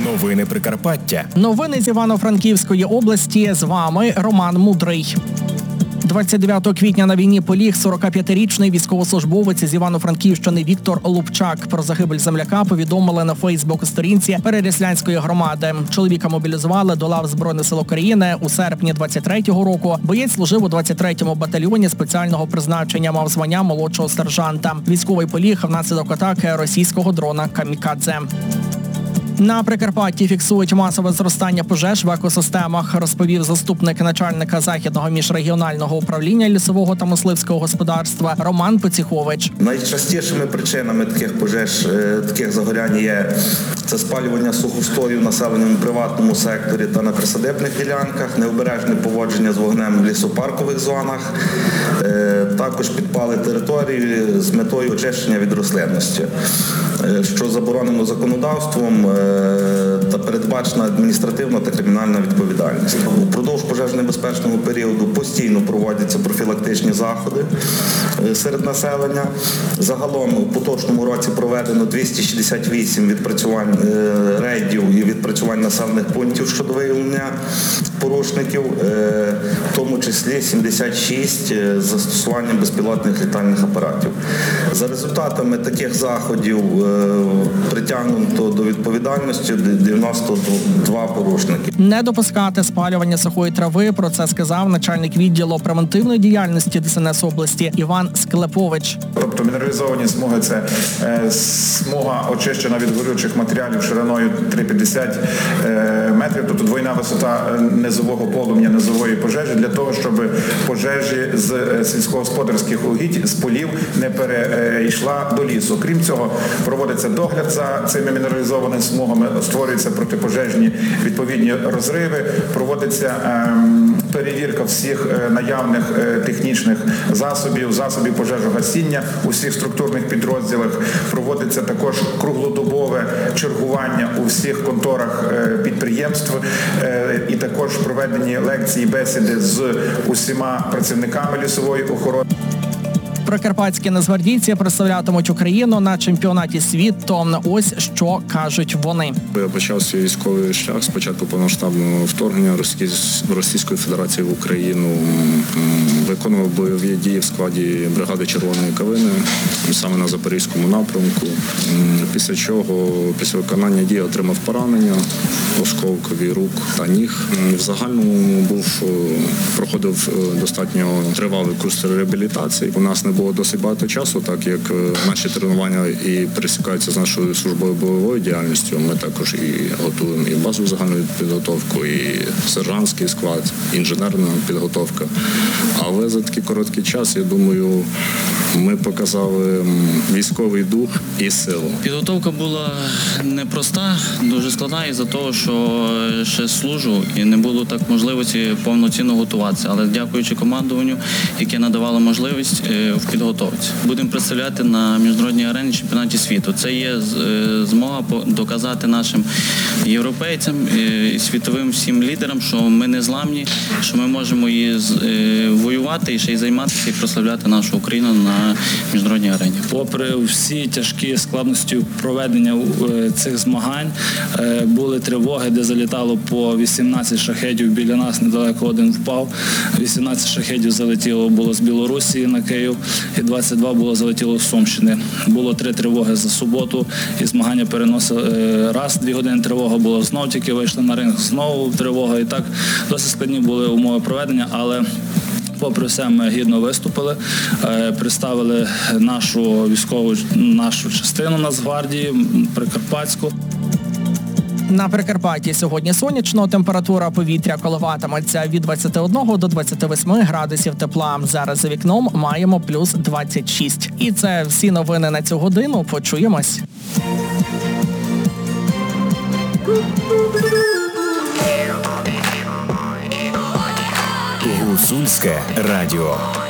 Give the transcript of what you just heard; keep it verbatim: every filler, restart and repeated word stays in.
Новини Прикарпаття. Новини з Івано-Франківської області. З вами Роман Мудрий. двадцять дев'ятого квітня на війні поліг сорокап'ятирічний військовослужбовець з Івано-Франківщини Віктор Лупчак. Про загибель земляка повідомили на Фейсбук-сторінці Переяславської громади. Чоловіка мобілізували до лав Збройних сил України у серпні двадцять третього року. Боєць служив у двадцять третьому батальйоні спеціального призначення, мав звання молодшого сержанта. Військовий поліг внаслідок атаки російського дрона «Камікадзе». На Прикарпатті фіксують масове зростання пожеж в екосистемах, розповів заступник начальника Західного міжрегіонального управління лісового та мисливського господарства Роман Поціхович. Найчастішими причинами таких пожеж, таких загорянь є це спалювання сухостою населенням у приватному секторі та на присадибних ділянках, необережне поводження з вогнем в лісопаркових зонах, також підпали території з метою очищення від рослинності, що заборонено законодавством та передбачена адміністративна та кримінальна відповідальність. Упродовж пожежно-небезпечного періоду постійно проводяться профілактичні заходи серед населення. Загалом у поточному році проведено двісті шістдесят вісім відпрацювань рейдів і відпрацювань населених пунктів щодо виявлення порушників, в тому числі сімдесят шість з застосуванням безпілотних літальних апаратів. За результатами таких заходів притягнуто до відповідальності дев'яносто два порушники. Не допускати спалювання сухої трави, про це сказав начальник відділу превентивної діяльності Д С Н С області Іван Склепович. Тобто мінералізовані смуги – це е, смуга очищена від горючих матеріалів шириною три п'ятдесят е, метрів, тобто двойна висота низового полум'я, низової пожежі, для того, щоб пожежі з е, сільськогосподарських угідь, з полів не перейшла до лісу. Крім цього, проводиться догляд за цими мінералізованими смугами, створюються протипожежні відповідні розриви, проводиться е, перевірка всіх е, наявних е, технічних засобів, засобів пожежогасіння у всіх структурних підрозділах, проводиться також круглодобове чергування у всіх конторах е, підприємств е, і також проведені лекції, бесіди з усіма працівниками лісової охорони. Прикарпатські нацгвардійці представлятимуть Україну на чемпіонаті світу. Ось що кажуть вони. Я почав свій військовий шлях з початку повномасштабного вторгнення Російської Федерації в Україну. Виконував бойові дії в складі бригади Червоної Калини, саме на Запорізькому напрямку. Після чого, після виконання дій отримав поранення осколкові рук та ніг. В загальному був, проходив достатньо тривалий курс реабілітації. У нас не було досить багато часу, так як наші тренування і пересікаються з нашою службою бойовою діяльністю. Ми також і готуємо і базову загальну підготовку, і сержантський склад, інженерна підготовка. Але за такий короткий час, я думаю, ми показали військовий дух і силу. Підготовка була непроста, дуже складна із-за того, що ще служу і не було так можливості повноцінно готуватися. Але дякуючи командуванню, яке надавало можливість в підготовці. Будемо представляти на міжнародній арені чемпіонаті світу. Це є змога доказати нашим європейцям і світовим всім лідерам, що ми не зламні, що ми можемо і воювати, і ще й займатися, і прославляти нашу Україну на міжнародній арені. Попри всі тяжкі складності проведення цих змагань, були тривоги, де залітало по вісімнадцять шахедів біля нас, недалеко один впав. вісімнадцять шахедів залетіло було з Білорусі на Київ, і двадцять два було залетіло з Сумщини. Було три тривоги за суботу, і змагання переносили раз, дві години тривога була, знов тільки вийшли на ринг, знову тривога. І так досить складні були умови проведення, але попри все, ми гідно виступили, представили нашу військову, нашу частину Нацгвардії, Прикарпатську. На Прикарпатті сьогодні сонячно, температура повітря коливатиметься від двадцяти одного до двадцяти восьми градусів тепла. Зараз за вікном маємо плюс двадцять шість. І це всі новини на цю годину. Почуємось. Гуцульське радіо.